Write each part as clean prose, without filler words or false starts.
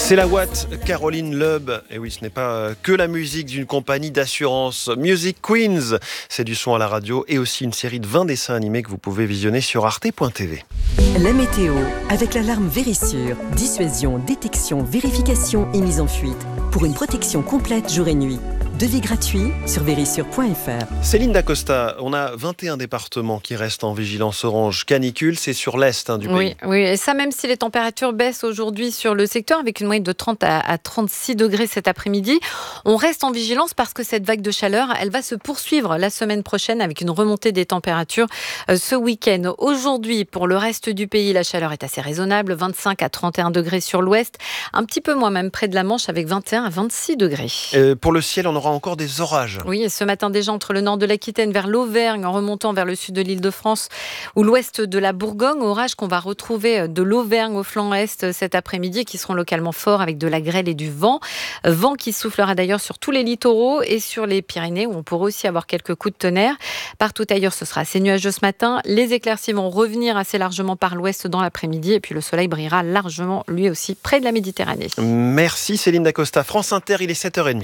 C'est la Watt, Caroline Loeb. Et oui, ce n'est pas que la musique d'une compagnie d'assurance. Music Queens, c'est du son à la radio et aussi une série de 20 dessins animés que vous pouvez visionner sur arte.tv. La météo, avec l'alarme Vérissure. Dissuasion, détection, vérification et mise en fuite. Pour une protection complète jour et nuit. Devis gratuit sur vérissure.fr. Céline Dacosta, on a 21 départements qui restent en vigilance orange canicule. C'est sur l'est du pays. Oui, et ça même si les températures baissent aujourd'hui sur le secteur avec une moyenne de 30 à 36 degrés cet après-midi. On reste en vigilance parce que cette vague de chaleur, elle va se poursuivre la semaine prochaine avec une remontée des températures ce week-end. Aujourd'hui, pour le reste du pays, la chaleur est assez raisonnable, 25 à 31 degrés sur l'ouest, un petit peu moins même près de la Manche avec 21 à 26 degrés. Pour le ciel, on aura encore des orages. Oui, et ce matin déjà entre le nord de l'Aquitaine vers l'Auvergne, en remontant vers le sud de l'Île-de-France ou l'ouest de la Bourgogne, orages qu'on va retrouver de l'Auvergne au flanc est cet après-midi qui seront localement forts avec de la grêle et du vent. Vent qui soufflera d'ailleurs sur tous les littoraux et sur les Pyrénées où on pourra aussi avoir quelques coups de tonnerre. Partout ailleurs, ce sera assez nuageux ce matin. Les éclaircies vont revenir assez largement par l'ouest dans l'après-midi et puis le soleil brillera largement lui aussi près de la Méditerranée. Merci Céline Dacosta. France Inter, il est 7h30.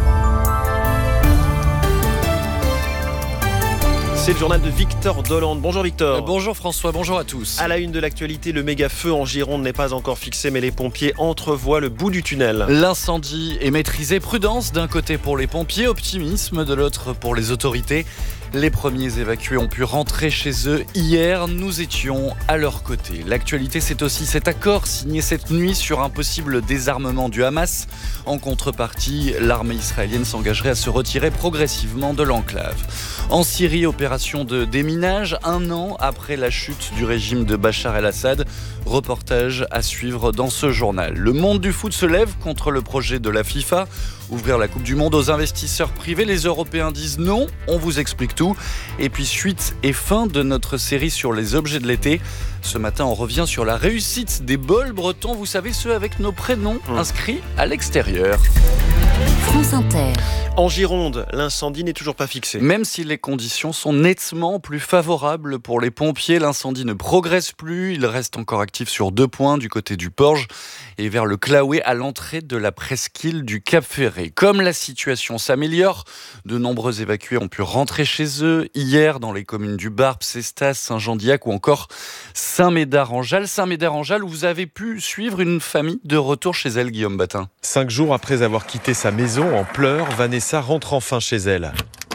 C'est le journal de Victor Dolande. Bonjour Victor. Bonjour François, bonjour à tous. À la une de l'actualité, le méga feu en Gironde n'est pas encore fixé, mais les pompiers entrevoient le bout du tunnel. L'incendie est maîtrisé. Prudence d'un côté pour les pompiers, optimisme de l'autre pour les autorités. Les premiers évacués ont pu rentrer chez eux hier. Nous étions à leur côté. L'actualité, c'est aussi cet accord signé cette nuit sur un possible désarmement du Hamas. En contrepartie, l'armée israélienne s'engagerait à se retirer progressivement de l'enclave. En Syrie, opération de déminage, 1 an après la chute du régime de Bachar el-Assad. Reportage à suivre dans ce journal. Le monde du foot se lève contre le projet de la FIFA. Ouvrir la Coupe du Monde aux investisseurs privés. Les Européens disent non, on vous explique tout. Et puis suite et fin de notre série sur les objets de l'été. Ce matin, on revient sur la réussite des bols bretons. Vous savez, ceux avec nos prénoms inscrits à l'extérieur. France Inter. En Gironde, l'incendie n'est toujours pas fixé. Même si les conditions sont nettement plus favorables pour les pompiers, l'incendie ne progresse plus. Il reste encore actif sur 2 points, du côté du Porge et vers le Claouet, à l'entrée de la presqu'île du Cap-Ferré. Comme la situation s'améliore, de nombreux évacués ont pu rentrer chez eux hier dans les communes du Barp, Cestas, Saint-Jean-d'Iac ou encore Saint-Médard-en-Jalles. Saint-Médard-en-Jalles où vous avez pu suivre une famille de retour chez elle, Guillaume Batin. 5 jours après avoir quitté sa maison en pleurs, Vanessa rentre enfin chez elle.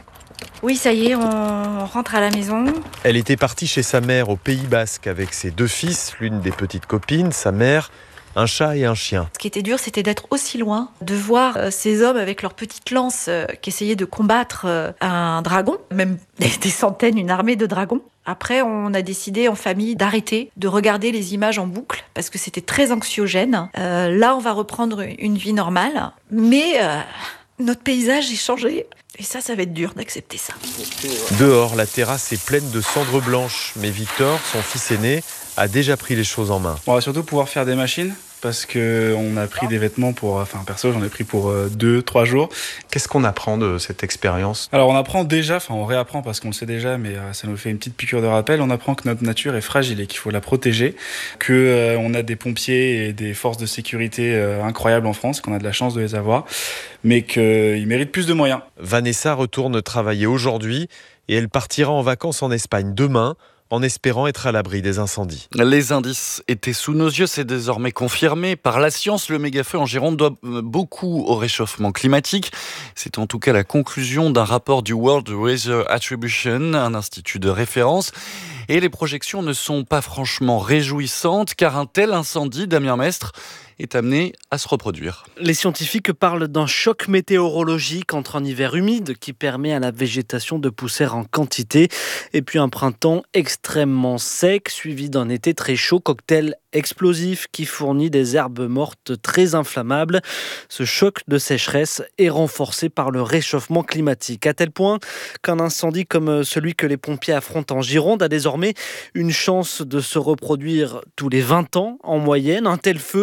Oui, ça y est, on rentre à la maison. Elle était partie chez sa mère au Pays Basque avec ses 2 fils, l'une des petites copines, sa mère, un chat et un chien. Ce qui était dur, c'était d'être aussi loin, de voir ces hommes avec leurs petites lances qui essayaient de combattre un dragon, même des centaines, une armée de dragons. Après, on a décidé en famille d'arrêter de regarder les images en boucle parce que c'était très anxiogène. Là, on va reprendre une vie normale, mais notre paysage est changé. Et ça va être dur d'accepter ça. Dehors, la terrasse est pleine de cendres blanches. Mais Victor, son fils aîné, a déjà pris les choses en main. On va surtout pouvoir faire des machines parce qu'on a pris des vêtements perso, j'en ai pris pour 2-3 jours. Qu'est-ce qu'on apprend de cette expérience ? Alors on apprend déjà, on réapprend parce qu'on le sait déjà, mais ça nous fait une petite piqûre de rappel. On apprend que notre nature est fragile et qu'il faut la protéger, qu'on a des pompiers et des forces de sécurité incroyables en France, qu'on a de la chance de les avoir, mais qu'ils méritent plus de moyens. Vanessa retourne travailler aujourd'hui et elle partira en vacances en Espagne demain, en espérant être à l'abri des incendies. Les indices étaient sous nos yeux, c'est désormais confirmé par la science. Le méga-feu en Gironde doit beaucoup au réchauffement climatique. C'est en tout cas la conclusion d'un rapport du World Weather Attribution, un institut de référence. Et les projections ne sont pas franchement réjouissantes, car un tel incendie, Damien Mestre, est amené à se reproduire. Les scientifiques parlent d'un choc météorologique entre un hiver humide qui permet à la végétation de pousser en quantité et puis un printemps extrêmement sec suivi d'un été très chaud, cocktail explosif qui fournit des herbes mortes très inflammables. Ce choc de sécheresse est renforcé par le réchauffement climatique, à tel point qu'un incendie comme celui que les pompiers affrontent en Gironde a désormais une chance de se reproduire tous les 20 ans en moyenne. Un tel feu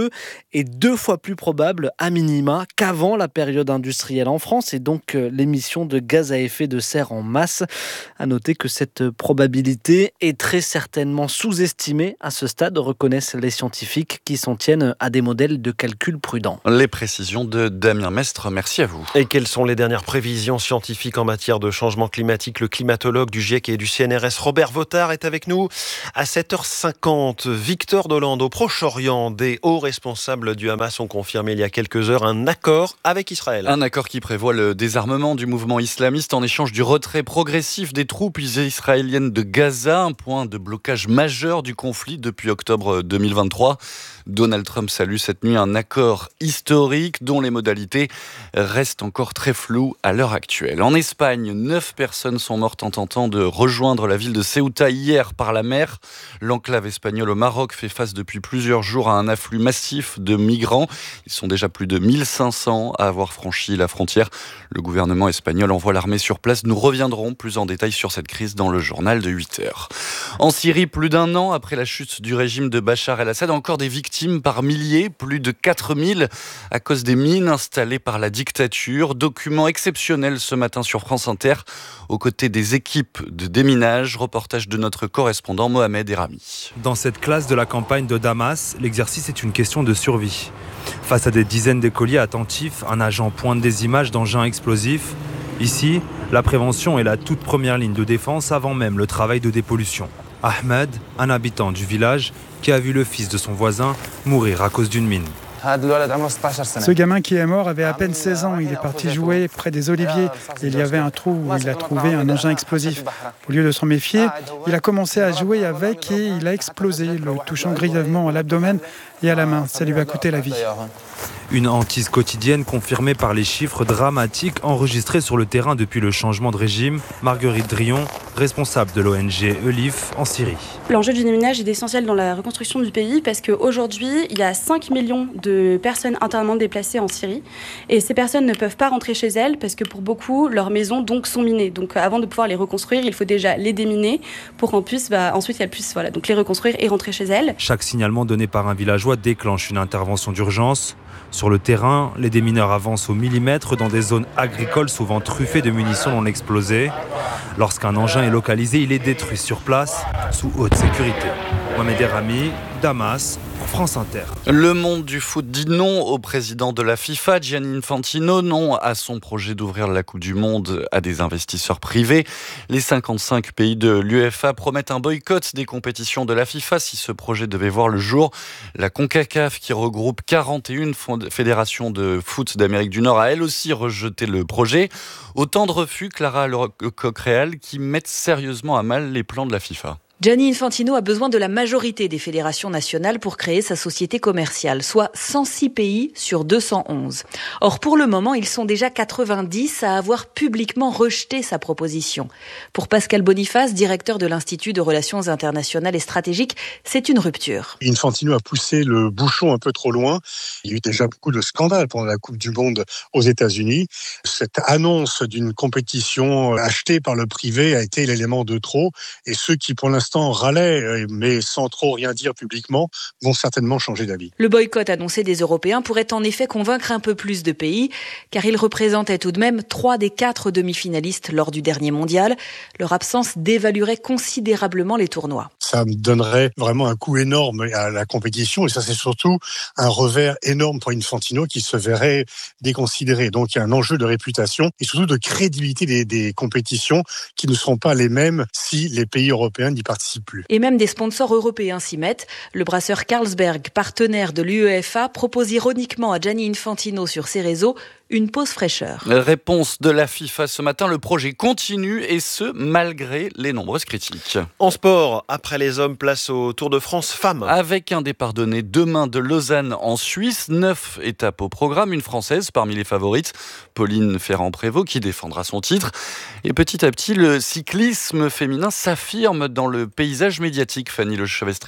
est 2 fois plus probable à minima qu'avant la période industrielle en France et donc l'émission de gaz à effet de serre en masse. À noter que cette probabilité est très certainement sous-estimée à ce stade, reconnaissent les scientifiques qui s'en tiennent à des modèles de calcul prudents. Les précisions de Damien Mestre, merci à vous. Et quelles sont les dernières prévisions scientifiques en matière de changement climatique? Le climatologue du GIEC et du CNRS Robert Vautard est avec nous à 7h50. Victor Dolande, au Proche-Orient, des hauts responsables du Hamas ont confirmé il y a quelques heures un accord avec Israël. Un accord qui prévoit le désarmement du mouvement islamiste en échange du retrait progressif des troupes israéliennes de Gaza, un point de blocage majeur du conflit depuis octobre 2023. Donald Trump salue cette nuit un accord historique dont les modalités restent encore très floues à l'heure actuelle. En Espagne, 9 personnes sont mortes en tentant de rejoindre la ville de Ceuta hier par la mer. L'enclave espagnole au Maroc fait face depuis plusieurs jours à un afflux massif de migrants. Ils sont déjà plus de 1500 à avoir franchi la frontière. Le gouvernement espagnol envoie l'armée sur place. Nous reviendrons plus en détail sur cette crise dans le journal de 8h. En Syrie, plus d'un an après la chute du régime de Bachar el-Assad, encore des victimes par milliers, plus de 4000 à cause des mines installées par la dictature. Document exceptionnel ce matin sur France Inter, aux côtés des équipes de déminage. Reportage de notre correspondant Mohamed Erami. Dans cette classe de la campagne de Damas, l'exercice est une question de survie. Face à des dizaines d'écoliers attentifs, un agent pointe des images d'engins explosifs. Ici, la prévention est la toute première ligne de défense avant même le travail de dépollution. Ahmed, un habitant du village, qui a vu le fils de son voisin mourir à cause d'une mine. Ce gamin qui est mort avait à peine 16 ans. Il est parti jouer près des oliviers. Il y avait un trou où il a trouvé un engin explosif. Au lieu de s'en méfier, il a commencé à jouer avec et il a explosé, le touchant grièvement à l'abdomen et à la main. Ça lui a coûté la vie. Une hantise quotidienne confirmée par les chiffres dramatiques enregistrés sur le terrain depuis le changement de régime. Marguerite Drion, responsable de l'ONG ELIF en Syrie. L'enjeu du déminage est essentiel dans la reconstruction du pays parce qu'aujourd'hui, il y a 5 millions de personnes internement déplacées en Syrie. Et ces personnes ne peuvent pas rentrer chez elles parce que pour beaucoup, leurs maisons donc, sont minées. Donc avant de pouvoir les reconstruire, il faut déjà les déminer pour qu'en plus, ensuite, elles puissent donc les reconstruire et rentrer chez elles. Chaque signalement donné par un villageois déclenche une intervention d'urgence. Sur le terrain, les démineurs avancent au millimètre dans des zones agricoles souvent truffées de munitions non explosées. Lorsqu'un engin est localisé, il est détruit sur place sous haute sécurité. Mohamed Erami, Damas, pour France Inter. Le monde du foot dit non au président de la FIFA, Gianni Infantino, non à son projet d'ouvrir la Coupe du Monde à des investisseurs privés. Les 55 pays de l'UEFA promettent un boycott des compétitions de la FIFA si ce projet devait voir le jour. La CONCACAF, qui regroupe 41 fédérations de foot d'Amérique du Nord, a elle aussi rejeté le projet. Autant de refus, Clara Lecoq-Réal, qui mettent sérieusement à mal les plans de la FIFA. Gianni Infantino a besoin de la majorité des fédérations nationales pour créer sa société commerciale, soit 106 pays sur 211. Or, pour le moment, ils sont déjà 90 à avoir publiquement rejeté sa proposition. Pour Pascal Boniface, directeur de l'Institut de Relations internationales et stratégiques, c'est une rupture. Infantino a poussé le bouchon un peu trop loin. Il y a eu déjà beaucoup de scandales pendant la Coupe du Monde aux États-Unis. Cette annonce d'une compétition achetée par le privé a été l'élément de trop. Et ceux qui, pour l'instant, râlaient, mais sans trop rien dire publiquement, vont certainement changer d'avis. Le boycott annoncé des Européens pourrait en effet convaincre un peu plus de pays, car ils représentaient tout de même 3 des 4 demi-finalistes lors du dernier mondial. Leur absence dévaluerait considérablement les tournois. Ça me donnerait vraiment un coup énorme à la compétition, et ça c'est surtout un revers énorme pour Infantino qui se verrait déconsidéré. Donc il y a un enjeu de réputation et surtout de crédibilité des compétitions qui ne seront pas les mêmes si les pays européens n'y participent plus. Et même des sponsors européens s'y mettent. Le brasseur Carlsberg, partenaire de l'UEFA, propose ironiquement à Gianni Infantino sur ses réseaux une pause fraîcheur. Réponse de la FIFA ce matin, le projet continue et ce, malgré les nombreuses critiques. En sport, après les hommes, place au Tour de France femmes. Avec un départ donné demain de Lausanne en Suisse, 9 étapes au programme, une Française parmi les favorites, Pauline Ferrand-Prévot, qui défendra son titre. Et petit à petit, le cyclisme féminin s'affirme dans le paysage médiatique, Fanny Le Chevestrier.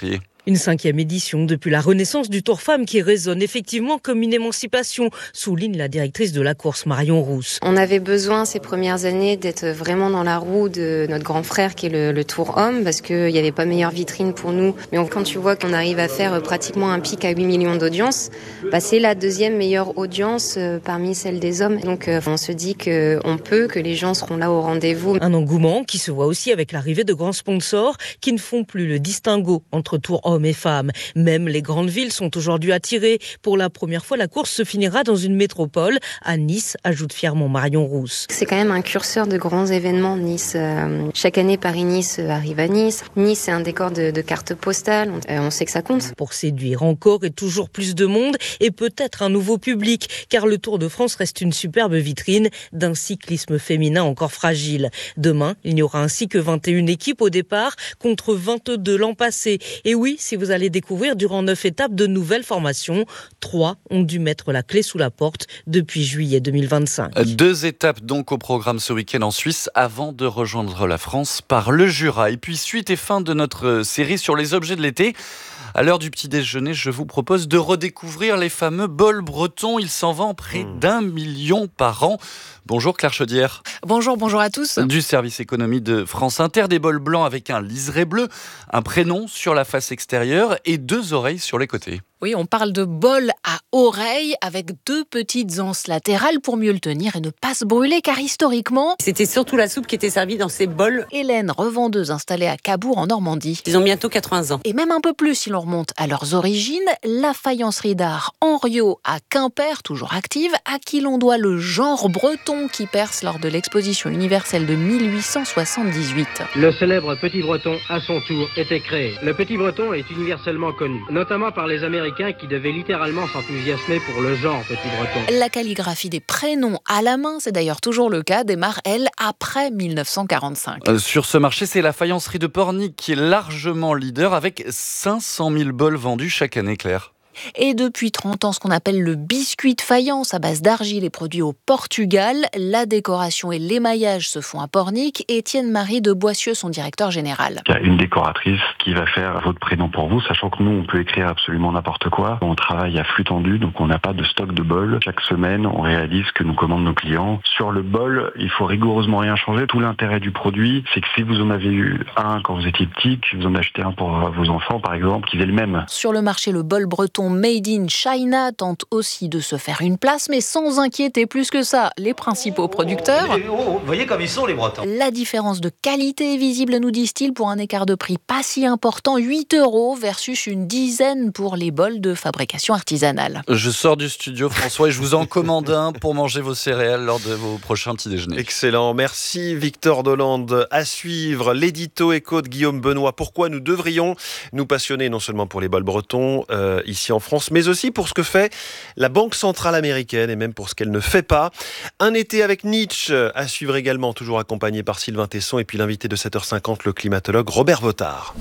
Une 5e édition depuis la renaissance du Tour Femmes qui résonne effectivement comme une émancipation, souligne la directrice de la course Marion Rousse. On avait besoin ces premières années d'être vraiment dans la roue de notre grand frère qui est le Tour Homme parce qu'il n'y avait pas meilleure vitrine pour nous. Mais quand tu vois qu'on arrive à faire pratiquement un pic à 8 millions d'audience, c'est la 2e meilleure audience parmi celle des hommes. Donc on se dit qu'on peut, que les gens seront là au rendez-vous. Un engouement qui se voit aussi avec l'arrivée de grands sponsors qui ne font plus le distinguo entre Tour Homme et femmes. Même les grandes villes sont aujourd'hui attirées. Pour la première fois, la course se finira dans une métropole, à Nice, ajoute fièrement Marion Rousse. C'est quand même un curseur de grands événements, Nice. Chaque année, Paris-Nice arrive à Nice. Nice, c'est un décor de cartes postales. On sait que ça compte. Pour séduire encore et toujours plus de monde et peut-être un nouveau public, car le Tour de France reste une superbe vitrine d'un cyclisme féminin encore fragile. Demain, il n'y aura ainsi que 21 équipes au départ, contre 22 l'an passé. Et oui, si vous allez découvrir durant 9 étapes de nouvelles formations, 3 ont dû mettre la clé sous la porte depuis juillet 2025. 2 étapes donc au programme ce week-end en Suisse avant de rejoindre la France par le Jura. Et puis suite et fin de notre série sur les objets de l'été. À l'heure du petit déjeuner, je vous propose de redécouvrir les fameux bols bretons. Ils s'en vendent près d'1 million par an. Bonjour Claire Chaudière. Bonjour à tous. Du service économie de France Inter, des bols blancs avec un liseré bleu, un prénom sur la face extérieure et 2 oreilles sur les côtés. Oui, on parle de bol à oreilles avec 2 petites anses latérales pour mieux le tenir et ne pas se brûler, car historiquement, c'était surtout la soupe qui était servie dans ces bols. Hélène, revendeuse installée à Cabourg en Normandie. Ils ont bientôt 80 ans. Et même un peu plus si l'on remonte à leurs origines, la faïencerie d'art Henriot à Quimper, toujours active, à qui l'on doit le genre breton qui perce lors de l'exposition universelle de 1878. Le célèbre Petit Breton, à son tour, était créé. Le Petit Breton est universellement connu, notamment par les Américains qui devaient littéralement s'enthousiasmer pour le genre Petit Breton. La calligraphie des prénoms à la main, c'est d'ailleurs toujours le cas, démarre, elle, après 1945. Sur ce marché, c'est la faïencerie de Pornic qui est largement leader avec 500 000 bols vendus chaque année, Claire. Et depuis 30 ans, ce qu'on appelle le biscuit de faïence à base d'argile est produit au Portugal. La décoration et l'émaillage se font à Pornic. Étienne Marie de Boissieu, son directeur général. Il y a une décoratrice qui va faire votre prénom pour vous, sachant que nous, on peut écrire absolument n'importe quoi. On travaille à flux tendu, donc on n'a pas de stock de bols. Chaque semaine, on réalise ce que nous commandent nos clients. Sur le bol, il faut rigoureusement rien changer. Tout l'intérêt du produit, c'est que si vous en avez eu un quand vous étiez petit, que vous en achetez un pour vos enfants, par exemple, qu'ils aient le même. Sur le marché, le bol breton Made in China tente aussi de se faire une place, mais sans inquiéter plus que ça les principaux producteurs. Vous voyez comme ils sont les Bretons. La différence de qualité est visible, nous disent-ils, pour un écart de prix pas si important, 8 € versus une dizaine pour les bols de fabrication artisanale. Je sors du studio, François, et je vous en commande un pour manger vos céréales lors de vos prochains petits déjeuners. Excellent, merci Victor Dolande. À suivre, l'édito éco de Guillaume Benoît. Pourquoi nous devrions nous passionner non seulement pour les bols bretons ici en France, mais aussi pour ce que fait la Banque centrale américaine et même pour ce qu'elle ne fait pas. Un été avec Nietzsche à suivre également, toujours accompagné par Sylvain Tesson et puis l'invité de 7h50, le climatologue Robert Votard.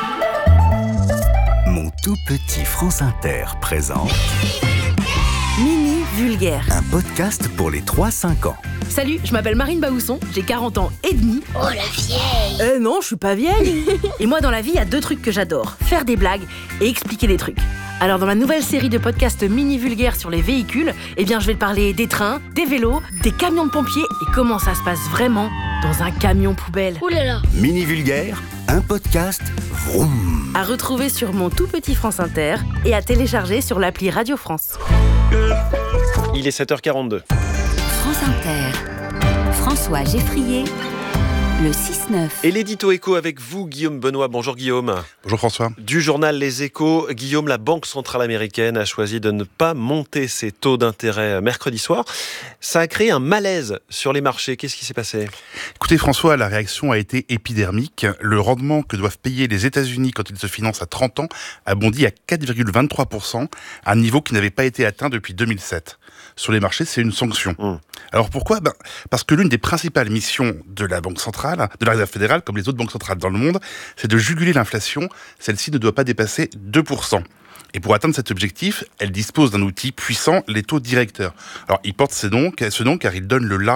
Mon tout petit France Inter présente Mini Vulgaire, un podcast pour les 3-5 ans. Salut, je m'appelle Marine Baousson, j'ai 40 ans et demi. Oh la vieille! Non, je suis pas vieille. Et moi dans la vie, il y a 2 trucs que j'adore, faire des blagues et expliquer des trucs. Alors dans ma nouvelle série de podcasts mini vulgaires sur les véhicules, je vais te parler des trains, des vélos, des camions de pompiers et comment ça se passe vraiment dans un camion poubelle. Ouh là là! Mini Vulgaire, un podcast vroom. À retrouver sur mon tout petit France Inter et à télécharger sur l'appli Radio France. Il est 7h42. France Inter, François Geffrier, le 6-9. Et l'édito éco avec vous, Guillaume Benoît. Bonjour Guillaume. Bonjour François. Du journal Les Échos, Guillaume, la Banque centrale américaine a choisi de ne pas monter ses taux d'intérêt mercredi soir. Ça a créé un malaise sur les marchés. Qu'est-ce qui s'est passé ? Écoutez François, la réaction a été épidermique. Le rendement que doivent payer les États-Unis quand ils se financent à 30 ans a bondi à 4,23%, un niveau qui n'avait pas été atteint depuis 2007. Sur les marchés, c'est une sanction. Alors pourquoi ? Parce que l'une des principales missions de la Banque centrale, de la Réserve fédérale, comme les autres banques centrales dans le monde, c'est de juguler l'inflation. Celle-ci ne doit pas dépasser 2%. Et pour atteindre cet objectif, elle dispose d'un outil puissant, les taux directeurs. Alors, ils portent ce nom car ils donnent le là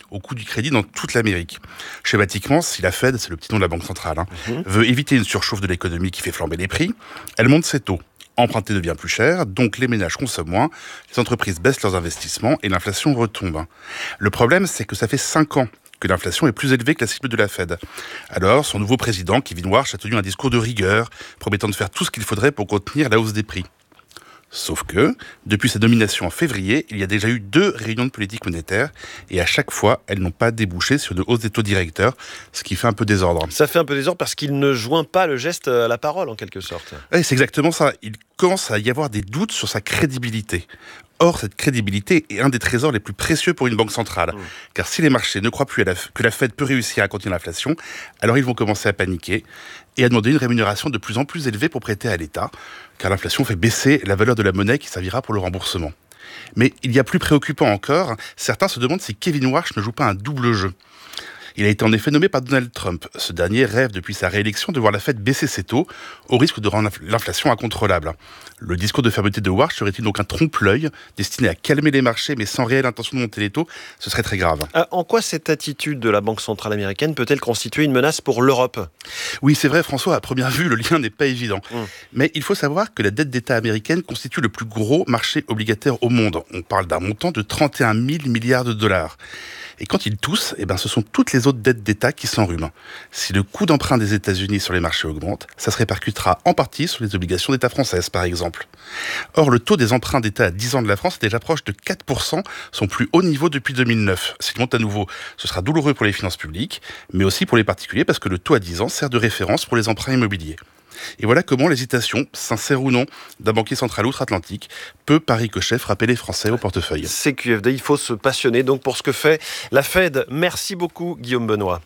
au coût du crédit dans toute l'Amérique. Schématiquement, si la Fed, c'est le petit nom de la Banque centrale, veut éviter une surchauffe de l'économie qui fait flamber les prix, elle monte ses taux. Emprunter devient plus cher, donc les ménages consomment moins, les entreprises baissent leurs investissements et l'inflation retombe. Le problème, c'est que ça fait 5 ans que l'inflation est plus élevée que la cible de la Fed. Alors, son nouveau président, Kevin Warsh, a tenu un discours de rigueur, promettant de faire tout ce qu'il faudrait pour contenir la hausse des prix. Sauf que, depuis sa nomination en février, il y a déjà eu 2 réunions de politique monétaire, et à chaque fois, elles n'ont pas débouché sur une hausse des taux directeurs, ce qui fait un peu désordre. Ça fait un peu désordre parce qu'il ne joint pas le geste à la parole, en quelque sorte. Oui, c'est exactement ça. Il commence à y avoir des doutes sur sa crédibilité. Or, cette crédibilité est un des trésors les plus précieux pour une banque centrale. Car si les marchés ne croient plus que la Fed peut réussir à contenir l'inflation, alors ils vont commencer à paniquer et à demander une rémunération de plus en plus élevée pour prêter à l'État, car l'inflation fait baisser la valeur de la monnaie qui servira pour le remboursement. Mais il y a plus préoccupant encore, certains se demandent si Kevin Warsh ne joue pas un double jeu. Il a été en effet nommé par Donald Trump. Ce dernier rêve depuis sa réélection de voir la Fed baisser ses taux, au risque de rendre l'inflation incontrôlable. Le discours de fermeté de Warsh serait-il donc un trompe-l'œil, destiné à calmer les marchés, mais sans réelle intention de monter les taux? Ce serait très grave. En quoi cette attitude de la Banque centrale américaine peut-elle constituer une menace pour l'Europe? Oui, c'est vrai, François, à première vue, le lien n'est pas évident. Mais il faut savoir que la dette d'État américaine constitue le plus gros marché obligataire au monde. On parle d'un montant de 31 000 milliards de dollars. Et quand ils toussent, ce sont toutes les autres dettes d'État qui s'enrhument. Si le coût d'emprunt des États-Unis sur les marchés augmente, ça se répercutera en partie sur les obligations d'État françaises, par exemple. Or, le taux des emprunts d'État à 10 ans de la France est déjà proche de 4%, son plus haut niveau depuis 2009. S'il monte à nouveau, ce sera douloureux pour les finances publiques, mais aussi pour les particuliers, parce que le taux à 10 ans sert de référence pour les emprunts immobiliers. Et voilà comment l'hésitation, sincère ou non, d'un banquier central outre-Atlantique peut, par ricochet, frapper les Français au portefeuille. CQFD, il faut se passionner donc pour ce que fait la Fed. Merci beaucoup, Guillaume Benoît.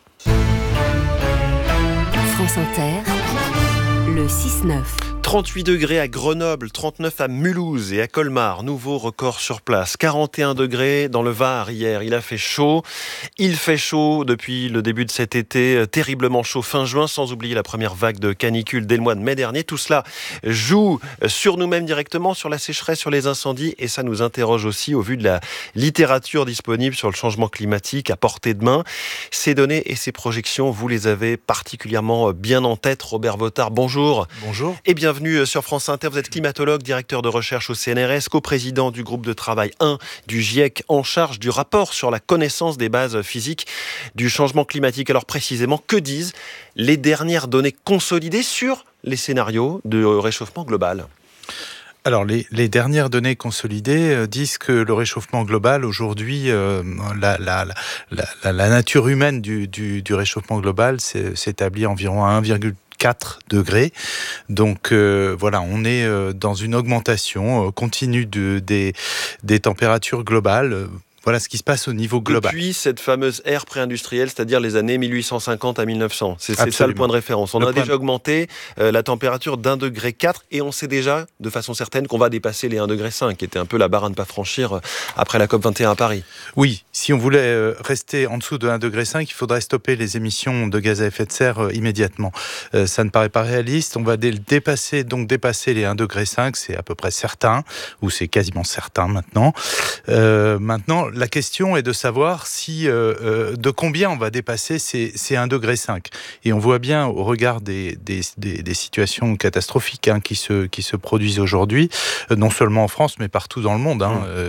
France Inter, le 6-9. 38 degrés à Grenoble, 39 à Mulhouse et à Colmar. Nouveau record sur place. 41 degrés dans le Var hier. Il a fait chaud. Il fait chaud depuis le début de cet été. Terriblement chaud fin juin, sans oublier la première vague de canicule dès le mois de mai dernier. Tout cela joue sur nous-mêmes directement, sur la sécheresse, sur les incendies. Et ça nous interroge aussi au vu de la littérature disponible sur le changement climatique à portée de main. Ces données et ces projections, vous les avez particulièrement bien en tête. Robert Votard, bonjour. Bonjour. Et bienvenue sur France Inter. Vous êtes climatologue, directeur de recherche au CNRS, coprésident du groupe de travail 1 du GIEC en charge du rapport sur la connaissance des bases physiques du changement climatique. Alors précisément, que disent les dernières données consolidées sur les scénarios de réchauffement global ? Alors, les dernières données consolidées disent que le réchauffement global, aujourd'hui, la nature humaine du réchauffement global s'établit environ à 1,4 degrés. Donc voilà, on est dans une augmentation continue des températures globales. Voilà ce qui se passe au niveau global. Depuis cette fameuse ère pré-industrielle, c'est-à-dire les années 1850 à 1900. C'est ça le point de référence. On a déjà augmenté la température d'1,4 degré et on sait déjà de façon certaine qu'on va dépasser les 1,5 degré, qui était un peu la barre à ne pas franchir après la COP21 à Paris. Oui, si on voulait rester en dessous de 1,5 degré, il faudrait stopper les émissions de gaz à effet de serre immédiatement. Ça ne paraît pas réaliste. On va dépasser les 1,5 degré, c'est à peu près certain, ou c'est quasiment certain maintenant. Maintenant, la question est de savoir de combien on va dépasser ces 1,5 degré. Et on voit bien au regard des situations catastrophiques qui se produisent aujourd'hui, non seulement en France, mais partout dans le monde,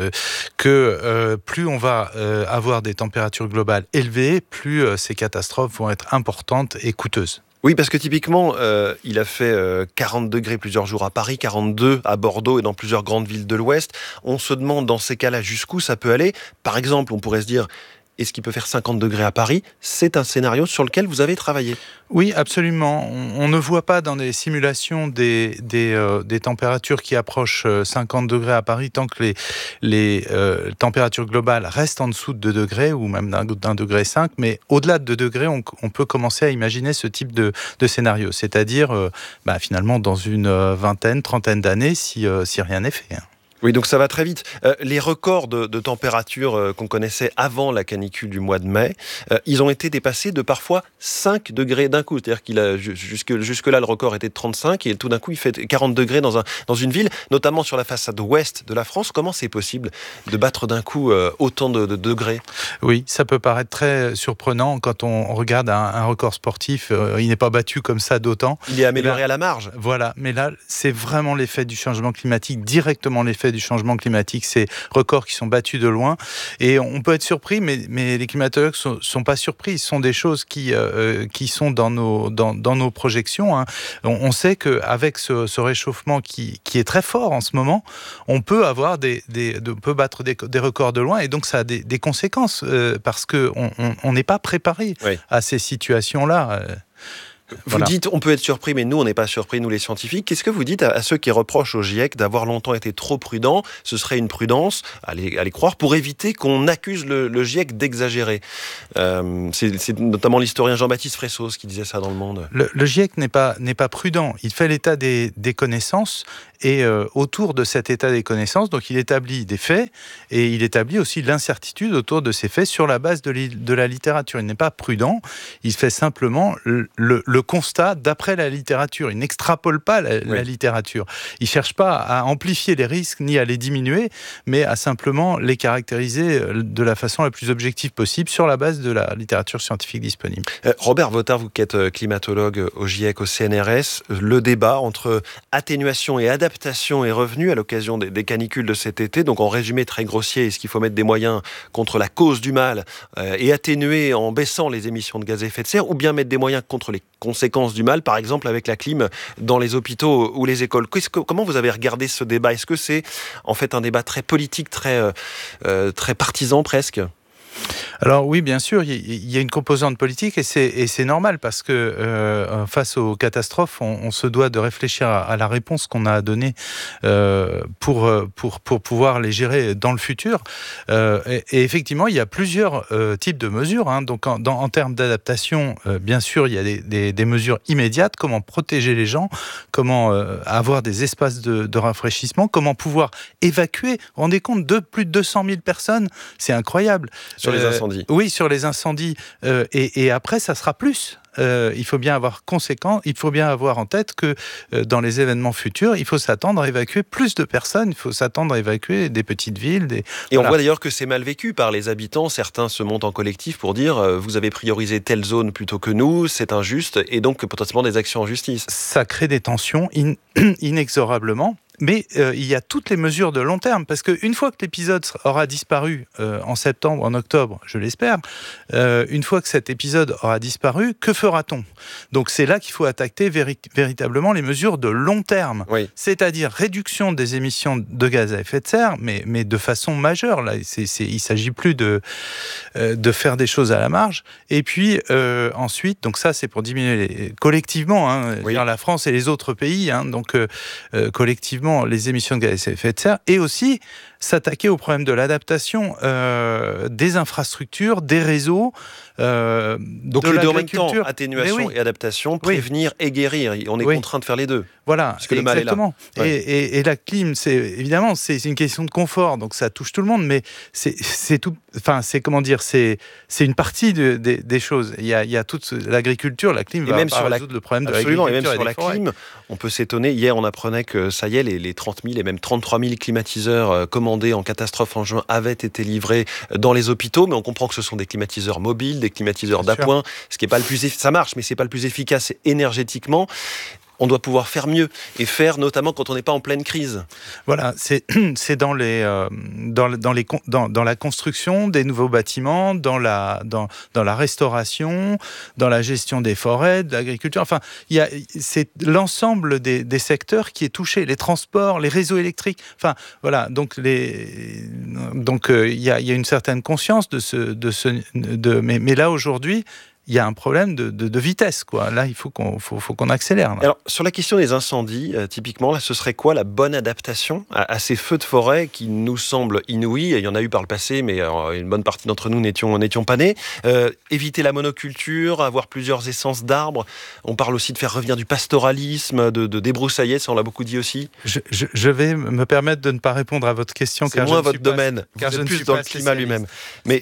que plus on va avoir des températures globales élevées, plus ces catastrophes vont être importantes et coûteuses. Oui, parce que typiquement, il a fait 40 degrés plusieurs jours à Paris, 42 à Bordeaux et dans plusieurs grandes villes de l'Ouest. On se demande dans ces cas-là jusqu'où ça peut aller. Par exemple, on pourrait se dire, est-ce qu'il peut faire 50 degrés à Paris ? C'est un scénario sur lequel vous avez travaillé. Oui, absolument. On ne voit pas dans les simulations des températures qui approchent 50 degrés à Paris tant que les températures globales restent en dessous de 2 degrés ou même d'1,5 degré. Mais au-delà de 2 degrés, on peut commencer à imaginer ce type de scénario. C'est-à-dire, finalement, dans une trentaine d'années, si rien n'est fait. Oui, donc ça va très vite. Les records de température qu'on connaissait avant la canicule du mois de mai, ils ont été dépassés de parfois 5 degrés d'un coup. C'est-à-dire qu'il a jusque-là, le record était de 35 et tout d'un coup, il fait 40 degrés dans une ville, notamment sur la façade ouest de la France. Comment c'est possible de battre d'un coup autant de degrés ? Oui, ça peut paraître très surprenant quand on regarde un record sportif. Il n'est pas battu comme ça d'autant. Il est amélioré à la marge. Voilà, mais là, c'est vraiment l'effet du changement climatique, directement l'effet du changement climatique, ces records qui sont battus de loin. Et on peut être surpris, mais les climatologues sont pas surpris. Ce sont des choses qui sont dans nos projections. Hein. On sait qu'avec ce réchauffement qui est très fort en ce moment, on peut avoir peut battre des records de loin, et donc ça a des conséquences parce que on n'est pas préparé à ces situations-là. Vous dites, on peut être surpris, mais nous, on n'est pas surpris, nous les scientifiques. Qu'est-ce que vous dites à ceux qui reprochent au GIEC d'avoir longtemps été trop prudent ? Ce serait une prudence, à les croire, pour éviter qu'on accuse le GIEC d'exagérer. C'est notamment l'historien Jean-Baptiste Fressos qui disait ça dans Le Monde. Le GIEC n'est pas prudent. Il fait l'état des connaissances, et autour de cet état des connaissances, donc il établit des faits, et il établit aussi l'incertitude autour de ces faits sur la base de la littérature. Il n'est pas prudent, il fait simplement le constat d'après la littérature. Il n'extrapole pas la littérature. Il ne cherche pas à amplifier les risques ni à les diminuer, mais à simplement les caractériser de la façon la plus objective possible sur la base de la littérature scientifique disponible. Robert Votard, vous qui êtes climatologue au GIEC, au CNRS, le débat entre atténuation et adaptation est revenu à l'occasion des canicules de cet été. Donc en résumé très grossier, est-ce qu'il faut mettre des moyens contre la cause du mal et atténuer en baissant les émissions de gaz à effet de serre, ou bien mettre des moyens contre les conséquences du mal, par exemple avec la clim dans les hôpitaux ou les écoles. Comment vous avez regardé ce débat ? Est-ce que c'est en fait un débat très politique, très partisan presque ? Alors oui, bien sûr, il y a une composante politique, et c'est normal parce que face aux catastrophes, on se doit de réfléchir à la réponse qu'on a à donner pour pouvoir les gérer dans le futur. Et effectivement, il y a plusieurs types de mesures. Hein. Donc en termes d'adaptation, bien sûr, il y a des mesures immédiates. Comment protéger les gens, comment avoir des espaces de rafraîchissement, comment pouvoir évacuer. Rendez compte, plus de 200 000 personnes, c'est incroyable. Sur les incendies. Oui, sur les incendies. Et après, ça sera plus. Il faut bien avoir en tête que dans les événements futurs, il faut s'attendre à évacuer plus de personnes, il faut s'attendre à évacuer des petites villes. Et on voit d'ailleurs que c'est mal vécu par les habitants. Certains se montent en collectif pour dire vous avez priorisé telle zone plutôt que nous, c'est injuste, et donc potentiellement des actions en justice. Ça crée des tensions inexorablement. Mais il y a toutes les mesures de long terme, parce qu'une fois que l'épisode aura disparu en septembre, en octobre, je l'espère, une fois que cet épisode aura disparu, que fera-t-on ? Donc c'est là qu'il faut attaquer véritablement les mesures de long terme, c'est-à-dire réduction des émissions de gaz à effet de serre, mais de façon majeure. Là, il ne s'agit plus de faire des choses à la marge. Et puis ensuite, donc ça c'est pour diminuer collectivement, dire la France et les autres pays, donc collectivement, les émissions de gaz à effet de serre, et aussi s'attaquer au problème de l'adaptation des infrastructures, des réseaux, donc de les deux en même l'agriculture. temps, atténuation et adaptation, prévenir et guérir. On est contraint de faire les deux. Voilà, parce que le mal est là. Et la clim, évidemment, c'est une question de confort, donc ça touche tout le monde, mais c'est tout. Enfin, c'est une partie des choses. Il y a toute l'agriculture, la clim va pas résoudre le problème de l'agriculture. Et même sur la clim, on peut s'étonner. Hier, on apprenait que ça y est, les 30 000 et même 33 000 climatiseurs commandés en catastrophe en juin avaient été livrés dans les hôpitaux, mais on comprend que ce sont des climatiseurs mobiles, des climatiseurs d'appoint, ce qui est pas le plus ça marche, mais c'est pas le plus efficace énergétiquement. On doit pouvoir faire mieux, et faire notamment quand on n'est pas en pleine crise. Voilà, c'est dans la construction des nouveaux bâtiments, dans la restauration, dans la gestion des forêts, de l'agriculture. Enfin, c'est l'ensemble des secteurs qui est touché, les transports, les réseaux électriques. Enfin, voilà. Donc il y a une certaine conscience mais là aujourd'hui, il y a un problème de vitesse, quoi. Là, il faut qu'on accélère. Là. Alors, sur la question des incendies, typiquement, là, ce serait quoi la bonne adaptation à ces feux de forêt qui nous semblent inouïs? Il y en a eu par le passé, mais une bonne partie d'entre nous n'étions pas nés. Éviter la monoculture, avoir plusieurs essences d'arbres. On parle aussi de faire revenir du pastoralisme, de débroussailler, ça on l'a beaucoup dit aussi. Je vais me permettre de ne pas répondre à votre question, car moins votre domaine, car vous êtes plus dans le climat lui-même. Mais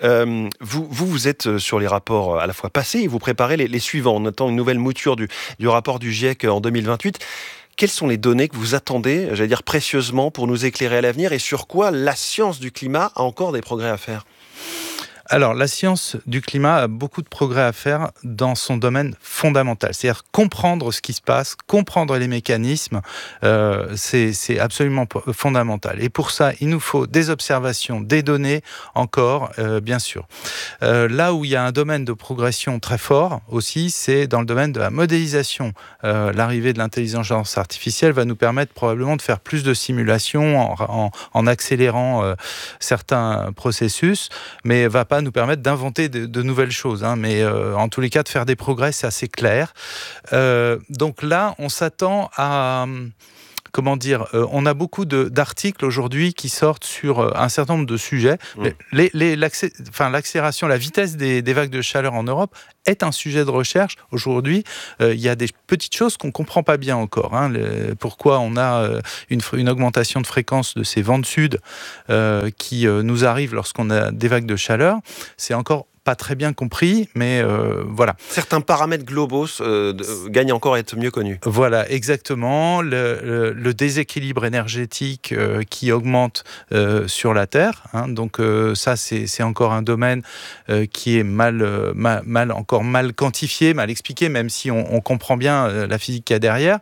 vous êtes sur les rapports à la fois passés et vous préparez les suivants. On attend une nouvelle mouture du rapport du GIEC en 2028. Quelles sont les données que vous attendez, j'allais dire précieusement, pour nous éclairer à l'avenir et sur quoi la science du climat a encore des progrès à faire ? Alors, la science du climat a beaucoup de progrès à faire dans son domaine fondamental. C'est-à-dire comprendre ce qui se passe, comprendre les mécanismes, c'est absolument fondamental. Et pour ça, il nous faut des observations, des données encore, bien sûr. Là où il y a un domaine de progression très fort aussi, c'est dans le domaine de la modélisation. L'arrivée de l'intelligence artificielle va nous permettre probablement de faire plus de simulations en accélérant certains processus, mais va pas nous permettre d'inventer de nouvelles choses, hein, mais en tous les cas de faire des progrès, c'est assez clair. Donc là, on s'attend à... Comment dire, on a beaucoup d'articles aujourd'hui qui sortent sur un certain nombre de sujets. L'accélération, la vitesse des vagues de chaleur en Europe est un sujet de recherche. Aujourd'hui, il y a des petites choses qu'on ne comprend pas bien encore. Hein. Pourquoi on a une augmentation de fréquence de ces vents de sud qui nous arrivent lorsqu'on a des vagues de chaleur. C'est encore pas très bien compris, mais voilà. Certains paramètres globaux gagnent encore à être mieux connus. Voilà, exactement. Le déséquilibre énergétique qui augmente sur la Terre. Hein, donc ça, c'est encore un domaine qui est encore mal quantifié, mal expliqué, même si on comprend bien la physique qu'il y a derrière.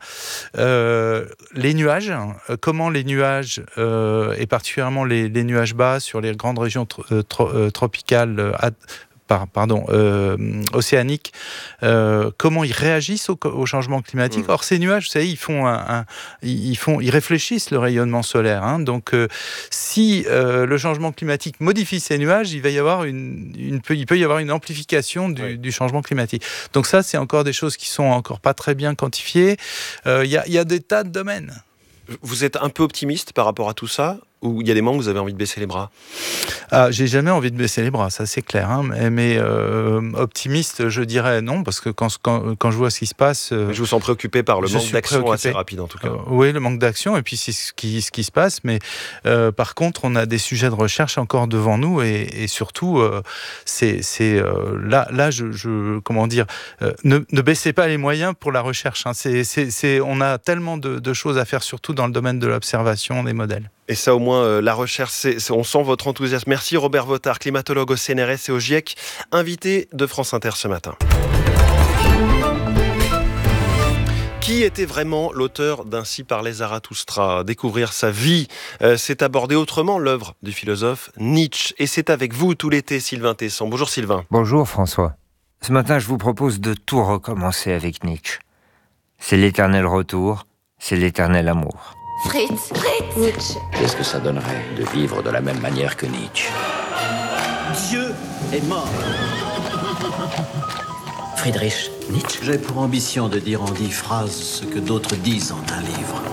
Les nuages, comment les nuages, et particulièrement les nuages bas sur les grandes régions tropicales, océaniques, comment ils réagissent au changement climatique. Or, ces nuages, vous savez, ils réfléchissent le rayonnement solaire. Hein. Donc, si le changement climatique modifie ces nuages, il peut y avoir une amplification du changement climatique. Donc ça, c'est encore des choses qui sont encore pas très bien quantifiées. Il y a des tas de domaines. Vous êtes un peu optimiste par rapport à tout ça ? Ou il y a des moments où vous avez envie de baisser les bras? J'ai jamais envie de baisser les bras, ça c'est clair. Hein, mais optimiste, je dirais non, parce que quand je vois ce qui se passe... je vous sens préoccupé par le manque d'action assez rapide en tout cas. Oui, le manque d'action, et puis c'est ce qui se passe. Mais par contre, on a des sujets de recherche encore devant nous, et surtout, là, comment dire, ne baissez pas les moyens pour la recherche. Hein. On a tellement de choses à faire, surtout dans le domaine de l'observation des modèles. Et ça, au moins, la recherche, on sent votre enthousiasme. Merci Robert Votard, climatologue au CNRS et au GIEC, invité de France Inter ce matin. Qui était vraiment l'auteur d'Ainsi parlait Zarathustra? Découvrir sa vie, c'est aborder autrement l'œuvre du philosophe Nietzsche. Et c'est avec vous tout l'été, Sylvain Tesson. Bonjour Sylvain. Bonjour François. Ce matin, je vous propose de tout recommencer avec Nietzsche. C'est l'éternel retour, c'est l'éternel amour. Fritz, Nietzsche. Qu'est-ce que ça donnerait de vivre de la même manière que Nietzsche? Dieu est mort. Friedrich Nietzsche. J'ai pour ambition de dire en 10 phrases ce que d'autres disent en un livre.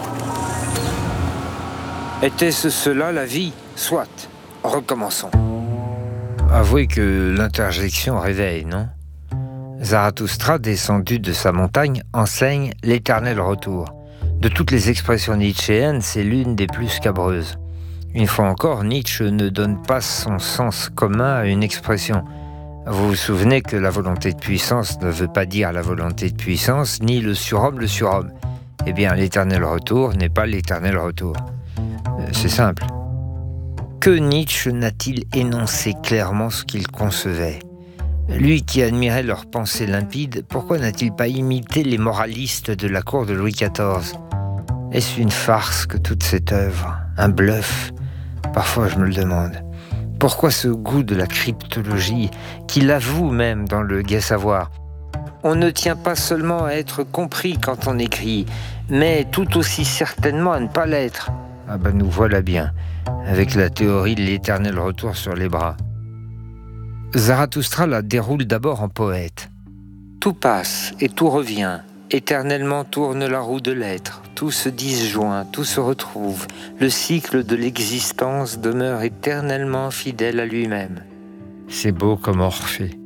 Était-ce cela la vie? Soit. Recommençons. Avouez que l'interjection réveille, non? Zarathustra, descendu de sa montagne, enseigne l'éternel retour. De toutes les expressions nietzschéennes, c'est l'une des plus scabreuses. Une fois encore, Nietzsche ne donne pas son sens commun à une expression. Vous vous souvenez que la volonté de puissance ne veut pas dire la volonté de puissance, ni le surhomme. Eh bien, l'éternel retour n'est pas l'éternel retour. C'est simple. Que Nietzsche n'a-t-il énoncé clairement ce qu'il concevait ? Lui qui admirait leurs pensées limpides, pourquoi n'a-t-il pas imité les moralistes de la cour de Louis XIV ? Est-ce une farce que toute cette œuvre ? Un bluff ? Parfois je me le demande. Pourquoi ce goût de la cryptologie, qu'il avoue même dans le Gai Savoir ? On ne tient pas seulement à être compris quand on écrit, mais tout aussi certainement à ne pas l'être. Ah ben nous voilà bien, avec la théorie de l'éternel retour sur les bras. Zarathustra la déroule d'abord en poète. Tout passe et tout revient. Éternellement tourne la roue de l'être. Tout se disjoint, tout se retrouve. Le cycle de l'existence demeure éternellement fidèle à lui-même. C'est beau comme Orphée.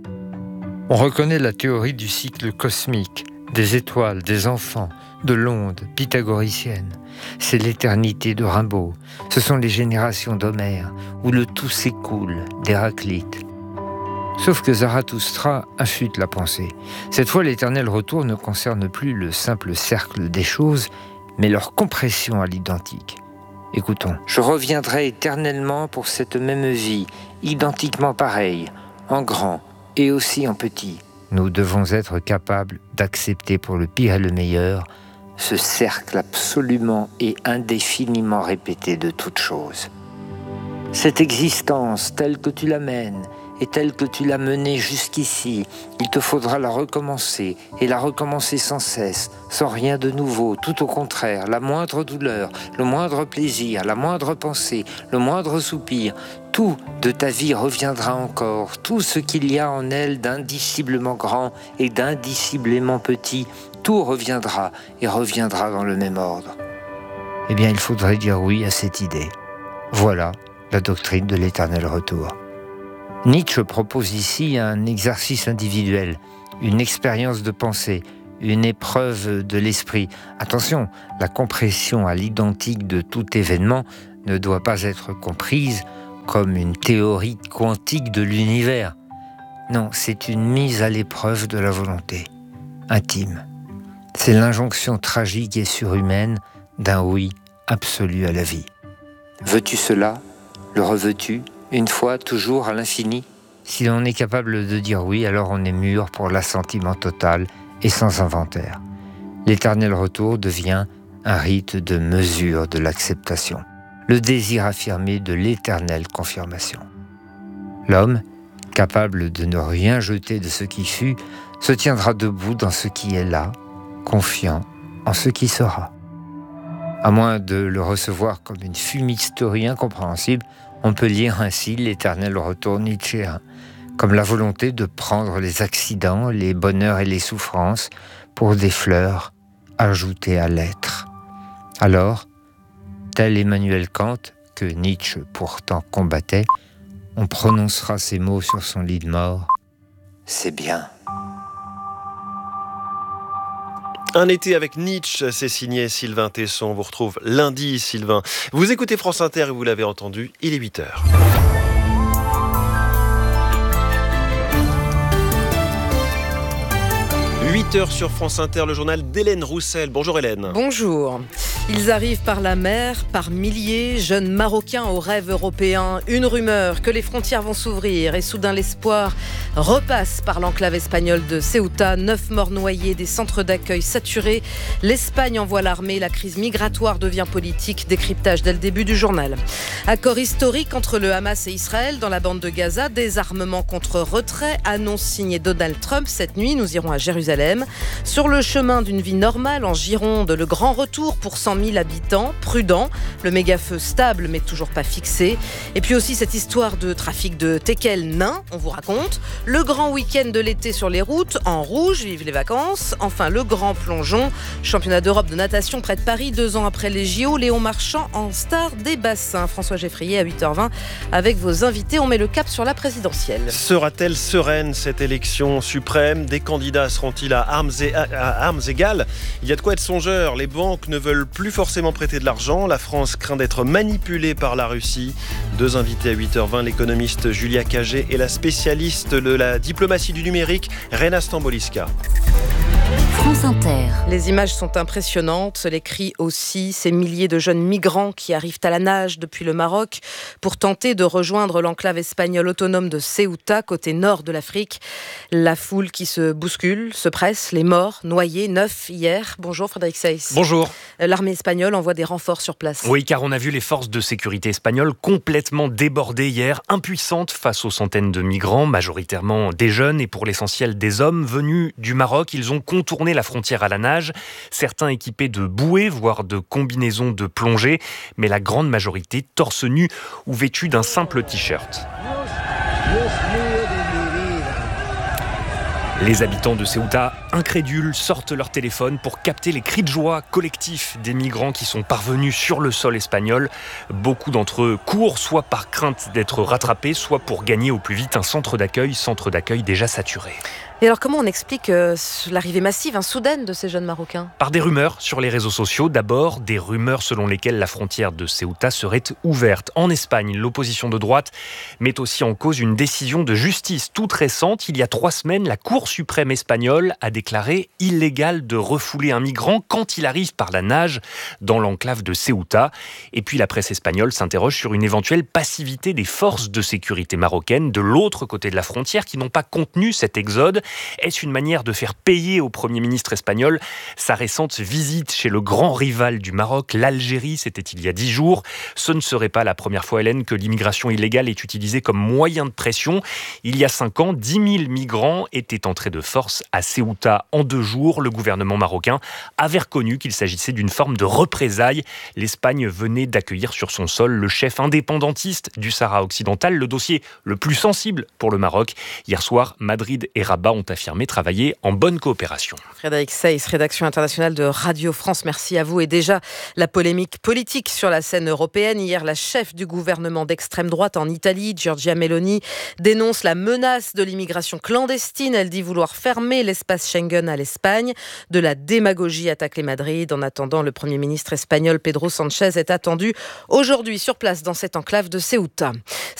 On reconnaît la théorie du cycle cosmique, des étoiles, des enfants, de l'onde pythagoricienne. C'est l'éternité de Rimbaud. Ce sont les générations d'Homère, où le tout s'écoule, d'Héraclite. Sauf que Zarathustra affûte la pensée. Cette fois, l'éternel retour ne concerne plus le simple cercle des choses, mais leur compression à l'identique. Écoutons. Je reviendrai éternellement pour cette même vie, identiquement pareille, en grand et aussi en petit. Nous devons être capables d'accepter pour le pire et le meilleur ce cercle absolument et indéfiniment répété de toutes choses. Cette existence telle que tu la mènes, et telle que tu l'as menée jusqu'ici, il te faudra la recommencer, et la recommencer sans cesse, sans rien de nouveau, tout au contraire, la moindre douleur, le moindre plaisir, la moindre pensée, le moindre soupir, tout de ta vie reviendra encore, tout ce qu'il y a en elle d'indiciblement grand et d'indiciblement petit, tout reviendra et reviendra dans le même ordre. Eh bien, il faudrait dire oui à cette idée. Voilà la doctrine de l'éternel retour. Nietzsche propose ici un exercice individuel, une expérience de pensée, une épreuve de l'esprit. Attention, la compression à l'identique de tout événement ne doit pas être comprise comme une théorie quantique de l'univers. Non, c'est une mise à l'épreuve de la volonté, intime. C'est l'injonction tragique et surhumaine d'un oui absolu à la vie. Veux-tu cela ? Le reveux-tu ? Une fois, toujours, à l'infini. Si l'on est capable de dire oui, alors on est mûr pour l'assentiment total et sans inventaire. L'éternel retour devient un rite de mesure de l'acceptation, le désir affirmé de l'éternelle confirmation. L'homme, capable de ne rien jeter de ce qui fut, se tiendra debout dans ce qui est là, confiant en ce qui sera. À moins de le recevoir comme une fumisterie incompréhensible, on peut lire ainsi l'éternel retour nietzschéen, comme la volonté de prendre les accidents, les bonheurs et les souffrances pour des fleurs ajoutées à l'être. Alors, tel Emmanuel Kant, que Nietzsche pourtant combattait, on prononcera ces mots sur son lit de mort. C'est bien. Un été avec Nietzsche, c'est signé Sylvain Tesson. On vous retrouve lundi, Sylvain. Vous écoutez France Inter et vous l'avez entendu, il est 8h. 8h sur France Inter, le journal d'Hélène Roussel. Bonjour Hélène. Bonjour. Ils arrivent par la mer, par milliers, jeunes Marocains aux rêves européens. Une rumeur que les frontières vont s'ouvrir et soudain l'espoir repasse par l'enclave espagnole de Ceuta. 9 morts noyés, des centres d'accueil saturés. L'Espagne envoie l'armée, la crise migratoire devient politique. Décryptage dès le début du journal. Accord historique entre le Hamas et Israël dans la bande de Gaza. Désarmement contre retrait. Annonce signée Donald Trump. Cette nuit, nous irons à Jérusalem. Sur le chemin d'une vie normale en Gironde, le grand retour pour 100 000 habitants, prudent, le méga-feu stable mais toujours pas fixé. Et puis aussi cette histoire de trafic de teckels nains, on vous raconte. Le grand week-end de l'été sur les routes, en rouge, vive les vacances. Enfin, le grand plongeon, championnat d'Europe de natation près de Paris, 2 ans après les JO. Léon Marchand en star des bassins. François Geffrier à 8h20 avec vos invités. On met le cap sur la présidentielle. Sera-t-elle sereine cette élection suprême ? Des candidats seront-ils à armes égales ? Il y a de quoi être songeur. Les banques ne veulent plus forcément prêter de l'argent. La France craint d'être manipulée par la Russie. 2 invités à 8h20, l'économiste Julia Cagé et la spécialiste de la diplomatie du numérique, Rena Stamboliska. France Inter. Les images sont impressionnantes, les cris aussi. Ces milliers de jeunes migrants qui arrivent à la nage depuis le Maroc pour tenter de rejoindre l'enclave espagnole autonome de Ceuta, côté nord de l'Afrique. La foule qui se bouscule, se presse, les morts, noyés, 9 hier. Bonjour Frédéric Seyss. Bonjour. L'armée espagnole envoie des renforts sur place. Oui, car on a vu les forces de sécurité espagnoles complètement débordées hier, impuissantes face aux centaines de migrants, majoritairement des jeunes et pour l'essentiel des hommes venus du Maroc. Ils ont contourné la frontière à la nage, certains équipés de bouées, voire de combinaisons de plongée, mais la grande majorité torse nu ou vêtus d'un simple t-shirt. Les habitants de Ceuta, incrédules, sortent leur téléphone pour capter les cris de joie collectifs des migrants qui sont parvenus sur le sol espagnol. Beaucoup d'entre eux courent, soit par crainte d'être rattrapés, soit pour gagner au plus vite un centre d'accueil déjà saturé. Et alors comment on explique l'arrivée massive, soudaine de ces jeunes Marocains ? Par des rumeurs sur les réseaux sociaux. D'abord, des rumeurs selon lesquelles la frontière de Ceuta serait ouverte. En Espagne, l'opposition de droite met aussi en cause une décision de justice toute récente. Il y a 3 semaines, la Cour suprême espagnole a déclaré illégal de refouler un migrant quand il arrive par la nage dans l'enclave de Ceuta. Et puis la presse espagnole s'interroge sur une éventuelle passivité des forces de sécurité marocaines de l'autre côté de la frontière qui n'ont pas contenu cet exode. Est-ce une manière de faire payer au Premier ministre espagnol sa récente visite chez le grand rival du Maroc, l'Algérie, c'était il y a 10 jours. Ce ne serait pas la première fois, Hélène, que l'immigration illégale est utilisée comme moyen de pression. Il y a 5 ans, 10 000 migrants étaient entrés de force à Ceuta en 2 jours. Le gouvernement marocain avait reconnu qu'il s'agissait d'une forme de représailles. L'Espagne venait d'accueillir sur son sol le chef indépendantiste du Sahara occidental, le dossier le plus sensible pour le Maroc. Hier soir, Madrid et Rabat ont affirmé travailler en bonne coopération. Frédéric Seyss, rédaction internationale de Radio France, merci à vous. Et déjà, la polémique politique sur la scène européenne. Hier, la chef du gouvernement d'extrême droite en Italie, Giorgia Meloni, dénonce la menace de l'immigration clandestine. Elle dit vouloir fermer l'espace Schengen à l'Espagne. De la démagogie attaque les Madrid. En attendant, le Premier ministre espagnol Pedro Sánchez est attendu aujourd'hui sur place dans cette enclave de Ceuta.